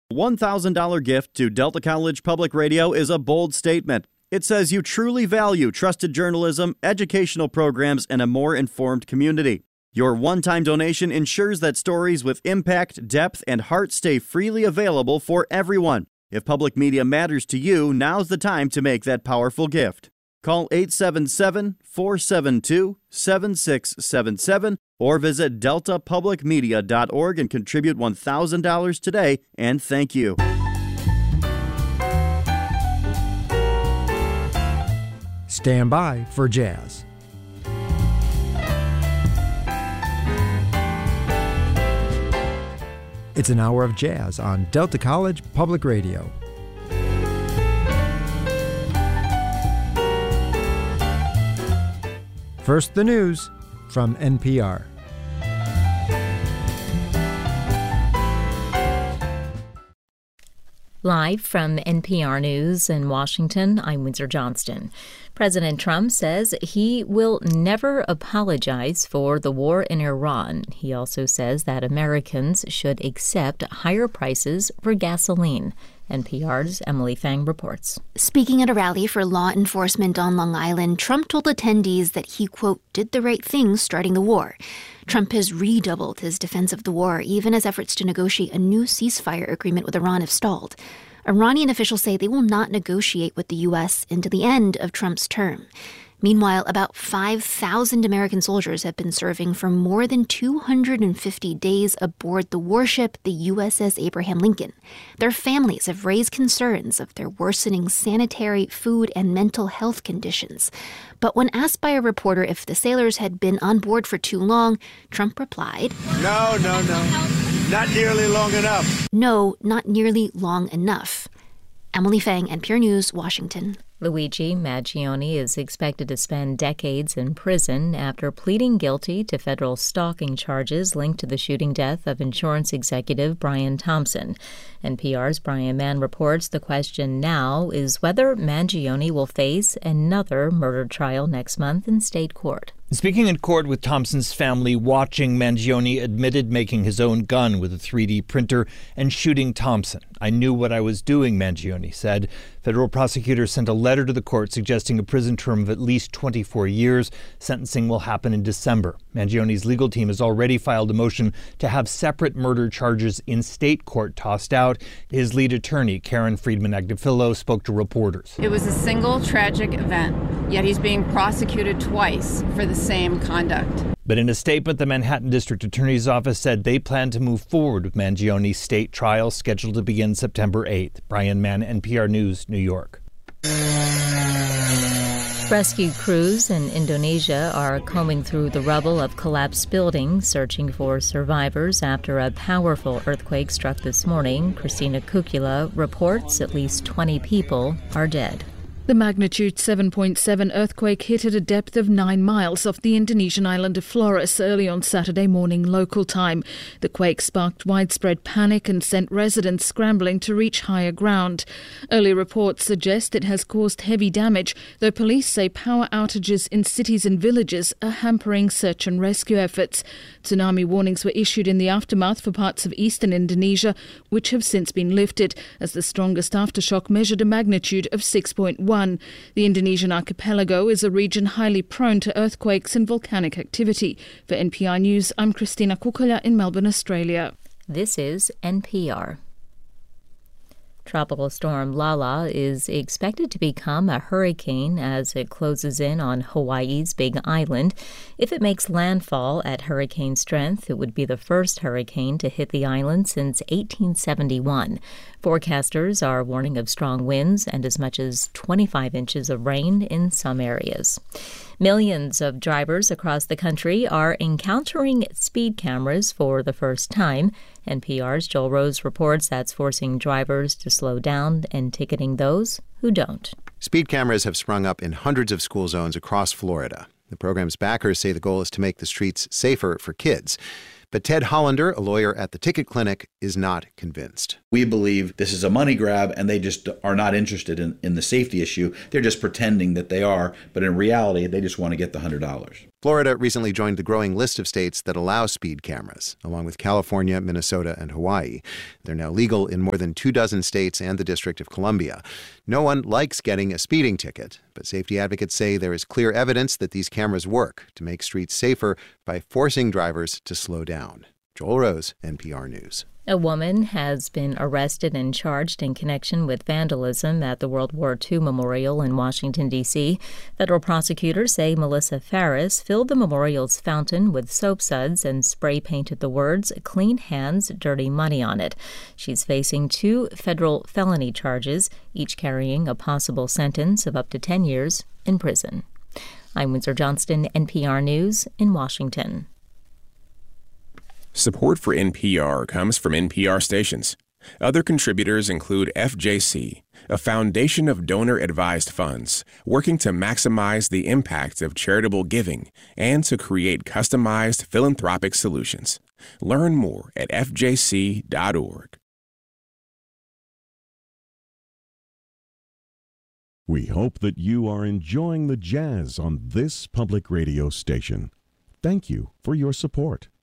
$1,000 gift to Delta College Public Radio is a bold statement. It says you truly value trusted journalism, educational programs, and a more informed community. Your one-time donation ensures that stories with impact, depth, and heart stay freely available for everyone. If public media matters to you, now's the time to make that powerful gift. Call 877-472-7677 or visit deltapublicmedia.org and contribute $1,000 today, and thank you. Stand by for jazz. It's an hour of jazz on Delta College Public Radio. First, the news from NPR. Live from NPR News in Washington, I'm Windsor Johnston. President Trump says he will never apologize for the war in Iran. He also says that Americans should accept higher prices for gasoline. NPR's Emily Fang reports. Speaking at a rally for law enforcement on Long Island, Trump told attendees that he, quote, did the right thing starting the war. Trump has redoubled his defense of the war, even as efforts to negotiate a new ceasefire agreement with Iran have stalled. Iranian officials say they will not negotiate with the U.S. into the end of Trump's term. Meanwhile, about 5,000 American soldiers have been serving for more than 250 days aboard the warship, the USS Abraham Lincoln. Their families have raised concerns of their worsening sanitary, food, and mental health conditions. But when asked by a reporter if the sailors had been on board for too long, Trump replied, No. Not nearly long enough. No, not nearly long enough. Emily Fang, NPR News, Washington. Luigi Maggioni is expected to spend decades in prison after pleading guilty to federal stalking charges linked to the shooting death of insurance executive Brian Thompson. NPR's Brian Mann reports the question now is whether Maggioni will face another murder trial next month in state court. Speaking in court with Thompson's family watching, Mangione admitted making his own gun with a 3D printer and shooting Thompson. I knew what I was doing, Mangione said. Federal prosecutors sent a letter to the court suggesting a prison term of at least 24 years. Sentencing will happen in December. Mangione's legal team has already filed a motion to have separate murder charges in state court tossed out. His lead attorney, Karen Friedman-Agnifilo, spoke to reporters. It was a single tragic event, yet he's being prosecuted twice for the same conduct. But in a statement, the Manhattan District Attorney's Office said they plan to move forward with Mangione's state trial scheduled to begin September 8th. Brian Mann, NPR News, New York. Rescue crews in Indonesia are combing through the rubble of collapsed buildings, searching for survivors after a powerful earthquake struck this morning. Christina Kukula reports at least 20 people are dead. The magnitude 7.7 earthquake hit at a depth of 9 miles off the Indonesian island of Flores early on Saturday morning local time. The quake sparked widespread panic and sent residents scrambling to reach higher ground. Early reports suggest it has caused heavy damage, though police say power outages in cities and villages are hampering search and rescue efforts. Tsunami warnings were issued in the aftermath for parts of eastern Indonesia, which have since been lifted, as the strongest aftershock measured a magnitude of 6.1. The Indonesian archipelago is a region highly prone to earthquakes and volcanic activity. For NPR News, I'm Christina Kukula in Melbourne, Australia. This is NPR. Tropical storm Lala is expected to become a hurricane as it closes in on Hawaii's Big Island. If it makes landfall at hurricane strength, it would be the first hurricane to hit the island since 1871. Forecasters are warning of strong winds and as much as 25 inches of rain in some areas. Millions of drivers across the country are encountering speed cameras for the first time. NPR's Joel Rose reports that's forcing drivers to slow down and ticketing those who don't. Speed cameras have sprung up in hundreds of school zones across Florida. The program's backers say the goal is to make the streets safer for kids. But Ted Hollander, a lawyer at the Ticket Clinic, is not convinced. We believe this is a money grab, and they just are not interested in the safety issue. They're just pretending that they are, but in reality, they just want to get the $100. Florida recently joined the growing list of states that allow speed cameras, along with California, Minnesota, and Hawaii. They're now legal in more than 24 states and the District of Columbia. No one likes getting a speeding ticket, but safety advocates say there is clear evidence that these cameras work to make streets safer by forcing drivers to slow down. Joel Rose, NPR News. A woman has been arrested and charged in connection with vandalism at the World War II Memorial in Washington, D.C. Federal prosecutors say Melissa Farris filled the memorial's fountain with soap suds and spray-painted the words, "Clean Hands, Dirty Money" on it. She's facing 2 federal felony charges, each carrying a possible sentence of up to 10 years in prison. I'm Windsor Johnston, NPR News in Washington. Support for NPR comes from NPR stations. Other contributors include FJC, a foundation of donor-advised funds working to maximize the impact of charitable giving and to create customized philanthropic solutions. Learn more at fjc.org. We hope that you are enjoying the jazz on this public radio station. Thank you for your support.